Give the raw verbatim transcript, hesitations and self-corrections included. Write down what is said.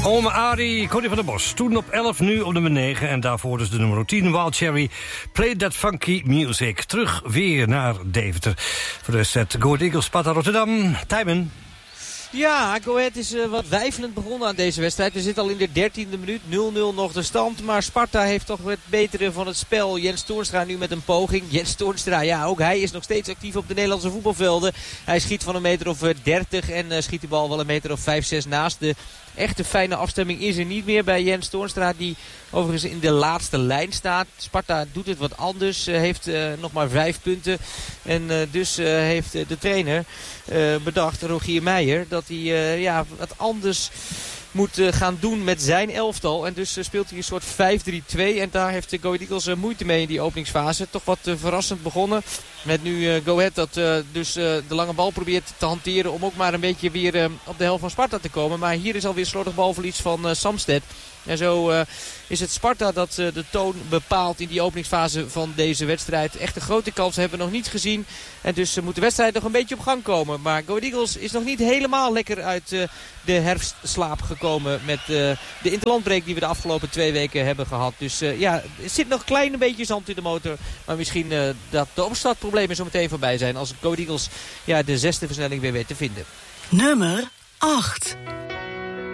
Ome Arie, Connie van der Bos. Toen op elf, nu op nummer negen. En daarvoor dus de nummer tien, Wild Cherry. Play That Funky Music. Terug weer naar Deventer. Voor de set Go Ahead Eagles, Sparta Rotterdam. Tijmen. Ja, Go Ahead is uh, wat weifelend begonnen aan deze wedstrijd. We zitten al in de dertiende minuut, nul nul nog de stand. Maar Sparta heeft toch het betere van het spel. Jens Toornstra nu met een poging. Jens Toornstra, ja, ook hij is nog steeds actief op de Nederlandse voetbalvelden. Hij schiet van een meter of dertig en uh, schiet de bal wel een meter of vijf, zes naast. De echte fijne afstemming is er niet meer bij Jens Toornstra, die overigens in de laatste lijn staat. Sparta doet het wat anders, uh, heeft uh, nog maar vijf punten. En uh, dus uh, heeft uh, de trainer uh, bedacht, Rogier Meijer, dat hij uh, ja, wat anders moet uh, gaan doen met zijn elftal. En dus uh, speelt hij een soort vijf drie twee. En daar heeft de Go Ahead Eagles uh, moeite mee in die openingsfase. Toch wat uh, verrassend begonnen. Met nu uh, Go Ahead dat uh, dus uh, de lange bal probeert te hanteren om ook maar een beetje weer uh, op de helft van Sparta te komen. Maar hier is alweer slordig balverlies van uh, Samsted. En zo uh, is het Sparta dat uh, de toon bepaalt in die openingsfase van deze wedstrijd. Echt een grote kans hebben we nog niet gezien. En dus uh, moet de wedstrijd nog een beetje op gang komen. Maar Go Ahead Eagles is nog niet helemaal lekker uit uh, de herfstslaap gekomen met uh, de interlandbreek die we de afgelopen twee weken hebben gehad. Dus uh, ja, er zit nog een klein beetje zand in de motor. Maar misschien uh, dat de opstartproblemen zo meteen voorbij zijn als Go Ahead Eagles ja, de zesde versnelling weer weet te vinden. Nummer acht.